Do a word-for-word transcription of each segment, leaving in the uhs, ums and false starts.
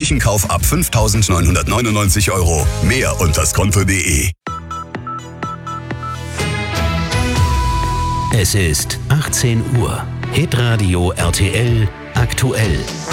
monatlichen Kauf ab fünftausendneunhundertneunundneunzig Euro. Mehr unter skonto punkt de. Es ist achtzehn Uhr. Hitradio R T L aktuell.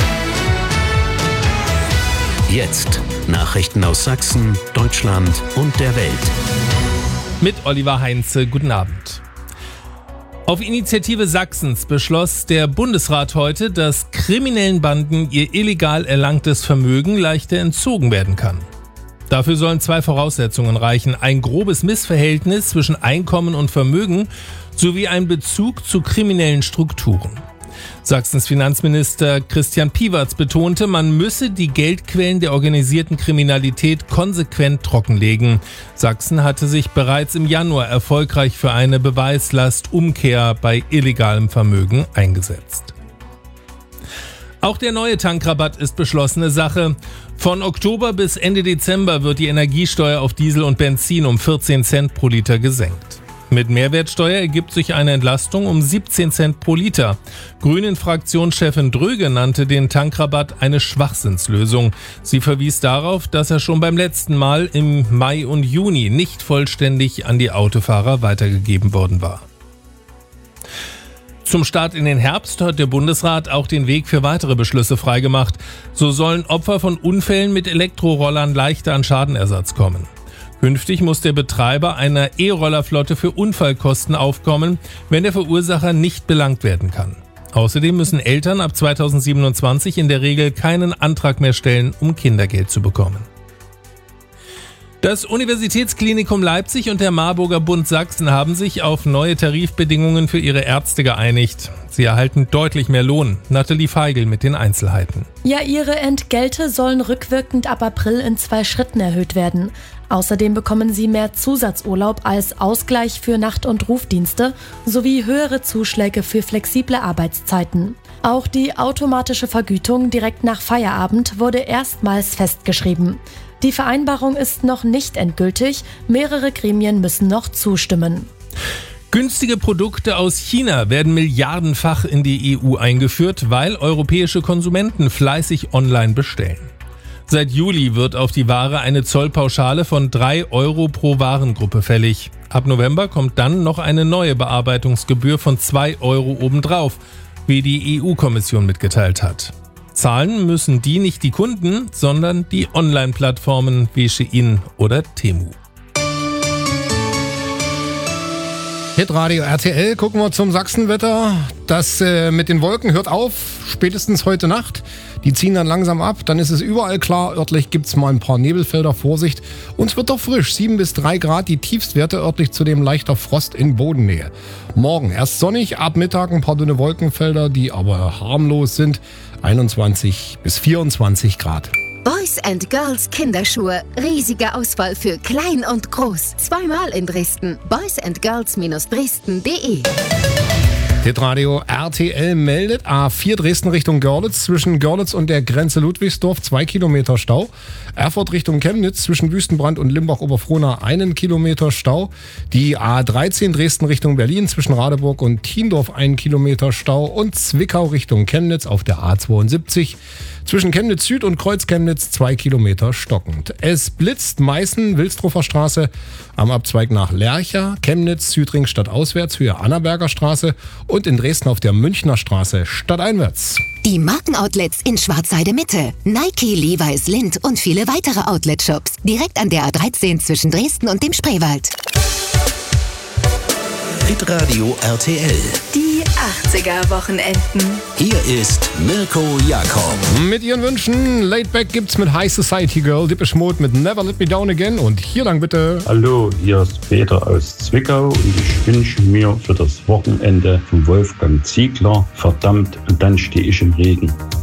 Jetzt Nachrichten aus Sachsen, Deutschland und der Welt. Mit Oliver Heinze, guten Abend. Auf Initiative Sachsens beschloss der Bundesrat heute, dass kriminellen Banden ihr illegal erlangtes Vermögen leichter entzogen werden kann. Dafür sollen zwei Voraussetzungen reichen: ein grobes Missverhältnis zwischen Einkommen und Vermögen sowie ein Bezug zu kriminellen Strukturen. Sachsens Finanzminister Christian Piewatz betonte, man müsse die Geldquellen der organisierten Kriminalität konsequent trockenlegen. Sachsen hatte sich bereits im Januar erfolgreich für eine Beweislastumkehr bei illegalem Vermögen eingesetzt. Auch der neue Tankrabatt ist beschlossene Sache. Von Oktober bis Ende Dezember wird die Energiesteuer auf Diesel und Benzin um vierzehn Cent pro Liter gesenkt. Mit Mehrwertsteuer ergibt sich eine Entlastung um siebzehn Cent pro Liter. Grünen-Fraktionschefin Dröge nannte den Tankrabatt eine Schwachsinnslösung. Sie verwies darauf, dass er schon beim letzten Mal im Mai und Juni nicht vollständig an die Autofahrer weitergegeben worden war. Zum Start in den Herbst hat der Bundesrat auch den Weg für weitere Beschlüsse freigemacht. So sollen Opfer von Unfällen mit Elektrorollern leichter an Schadenersatz kommen. Künftig muss der Betreiber einer E-Rollerflotte für Unfallkosten aufkommen, wenn der Verursacher nicht belangt werden kann. Außerdem müssen Eltern ab zweitausendsiebenundzwanzig in der Regel keinen Antrag mehr stellen, um Kindergeld zu bekommen. Das Universitätsklinikum Leipzig und der Marburger Bund Sachsen haben sich auf neue Tarifbedingungen für ihre Ärzte geeinigt. Sie erhalten deutlich mehr Lohn. Nathalie Feigl mit den Einzelheiten. Ja, ihre Entgelte sollen rückwirkend ab April in zwei Schritten erhöht werden. Außerdem bekommen sie mehr Zusatzurlaub als Ausgleich für Nacht- und Rufdienste sowie höhere Zuschläge für flexible Arbeitszeiten. Auch die automatische Vergütung direkt nach Feierabend wurde erstmals festgeschrieben. Die Vereinbarung ist noch nicht endgültig, mehrere Gremien müssen noch zustimmen. Günstige Produkte aus China werden milliardenfach in die E U eingeführt, weil europäische Konsumenten fleißig online bestellen. Seit Juli wird auf die Ware eine Zollpauschale von drei Euro pro Warengruppe fällig. Ab November kommt dann noch eine neue Bearbeitungsgebühr von zwei Euro obendrauf, wie die E U-Kommission mitgeteilt hat. Zahlen müssen die nicht die Kunden, sondern die Online-Plattformen wie Shein oder Temu. Hitradio R T L, gucken wir zum Sachsenwetter. Das äh, mit den Wolken hört auf, spätestens heute Nacht. Die ziehen dann langsam ab, dann ist es überall klar. Örtlich gibt es mal ein paar Nebelfelder, Vorsicht. Und es wird doch frisch, sieben bis drei Grad, die Tiefstwerte örtlich zudem leichter Frost in Bodennähe. Morgen erst sonnig, ab Mittag ein paar dünne Wolkenfelder, die aber harmlos sind. einundzwanzig bis vierundzwanzig Grad. Boys and Girls Kinderschuhe. Riesige Auswahl für klein und groß. Zweimal in Dresden. boys and girls Dresden punkt de. Hitradio R T L meldet A vier Dresden Richtung Görlitz, zwischen Görlitz und der Grenze Ludwigsdorf zwei Kilometer Stau. Erfurt Richtung Chemnitz, zwischen Wüstenbrand und Limbach-Oberfrohna einen Kilometer Stau. Die A dreizehn Dresden Richtung Berlin, zwischen Radeburg und Thiendorf einen Kilometer Stau. Und Zwickau Richtung Chemnitz auf der A zweiundsiebzig. Zwischen Chemnitz Süd und Kreuz Chemnitz zwei Kilometer stockend. Es blitzt Meißen, Wilsdruffer Straße am Abzweig nach Lercha, Chemnitz, Südring stadtauswärts, Höhe Annaberger Straße und in Dresden auf der Münchner Straße stadteinwärts. Die Markenoutlets in Schwarzheide Mitte. Nike, Levi's, Lindt und viele weitere Outlet-Shops. Direkt an der A dreizehn zwischen Dresden und dem Spreewald. Hitradio R T L. Die achtziger-Wochenenden. Hier ist Mirko Jakob. Mit ihren Wünschen, Laidback gibt's mit High Society Girl, Depeche Mode mit Never Let Me Down Again und hier lang bitte. Hallo, hier ist Peter aus Zwickau und ich wünsche mir für das Wochenende von Wolfgang Ziegler Verdammt und dann stehe ich im Regen.